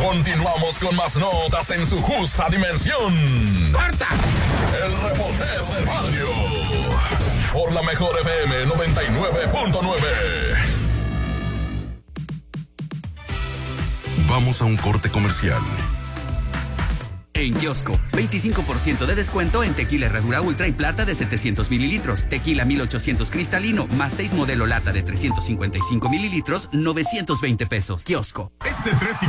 Continuamos con más notas en su justa dimensión. ¡Corta! El reportero del barrio. Por la mejor FM 99.9. Vamos a un corte comercial. En Kiosco, 25% de descuento en tequila Herradura Ultra y Plata de 700 mililitros. Tequila 1800 cristalino, más 6 modelo lata de 355 mililitros, 920 pesos. Kiosco. Este 3 y